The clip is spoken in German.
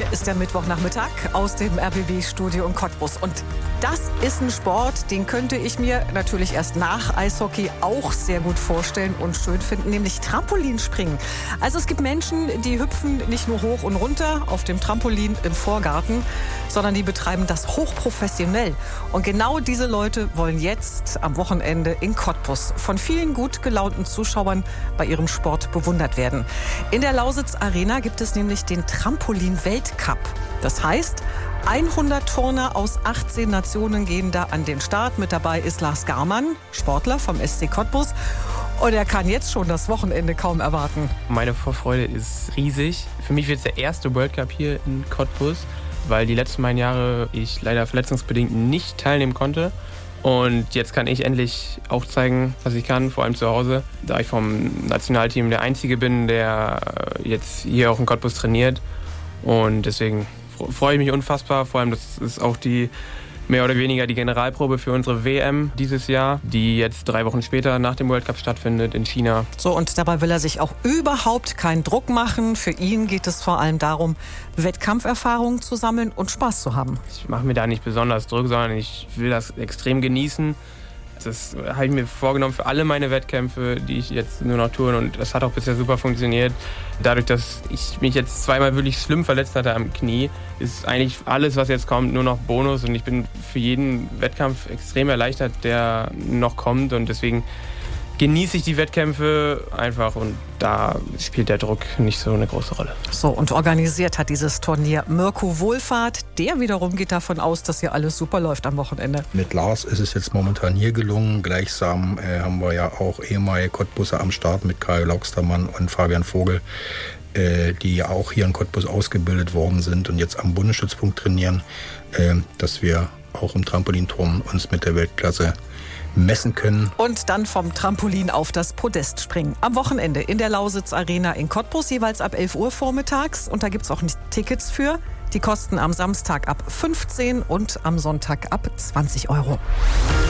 ist der Mittwochnachmittag aus dem RBB-Studio in Cottbus. Und das ist ein Sport, den könnte ich mir natürlich erst nach Eishockey auch sehr gut vorstellen und schön finden, nämlich Trampolinspringen. Also es gibt Menschen, die hüpfen nicht nur hoch und runter auf dem Trampolin im Vorgarten, sondern die betreiben das hochprofessionell. Und genau diese Leute wollen jetzt am Wochenende in Cottbus von vielen gut gelaunten Zuschauern bei ihrem Sport bewundert werden. In der Lausitz Arena gibt es nämlich den Trampolin-Weltcup. Das heißt, 100 Turner aus 18 Nationen gehen da an den Start. Mit dabei ist Lars Garmann, Sportler vom SC Cottbus. Und er kann jetzt schon das Wochenende kaum erwarten. Meine Vorfreude ist riesig. Für mich wird es der erste World Cup hier in Cottbus, weil die letzten beiden Jahre ich leider verletzungsbedingt nicht teilnehmen konnte. Und jetzt kann ich endlich auch zeigen, was ich kann, vor allem zu Hause. Da ich vom Nationalteam der Einzige bin, der jetzt hier auch in Cottbus trainiert. Und deswegen freue ich mich unfassbar. Vor allem, das ist auch die mehr oder weniger die Generalprobe für unsere WM dieses Jahr, die jetzt 3 Wochen später nach dem World Cup stattfindet in China. So, und dabei will er sich auch überhaupt keinen Druck machen. Für ihn geht es vor allem darum, Wettkampferfahrung zu sammeln und Spaß zu haben. Ich mache mir da nicht besonders Druck, sondern ich will das extrem genießen. Das habe ich mir vorgenommen für alle meine Wettkämpfe, die ich jetzt nur noch tue. Und das hat auch bisher super funktioniert. Dadurch, dass ich mich jetzt zweimal wirklich schlimm verletzt hatte am Knie, ist eigentlich alles, was jetzt kommt, nur noch Bonus. Und ich bin für jeden Wettkampf extrem erleichtert, der noch kommt. Und deswegen genieße ich die Wettkämpfe einfach und da spielt der Druck nicht so eine große Rolle. So, und organisiert hat dieses Turnier Mirko Wohlfahrt. Der wiederum geht davon aus, dass hier alles super läuft am Wochenende. Mit Lars ist es jetzt momentan hier gelungen. Gleichsam haben wir ja auch ehemalige Cottbuser am Start mit Karl Laugstermann und Fabian Vogel, die ja auch hier in Cottbus ausgebildet worden sind und jetzt am Bundesstützpunkt trainieren, dass wir auch im Trampolinturnen uns mit der Weltklasse messen können. Und dann vom Trampolin auf das Podest springen. Am Wochenende in der Lausitz Arena in Cottbus, jeweils ab 11 Uhr vormittags. Und da gibt es auch Tickets für. Die kosten am Samstag ab 15 und am Sonntag ab 20 Euro.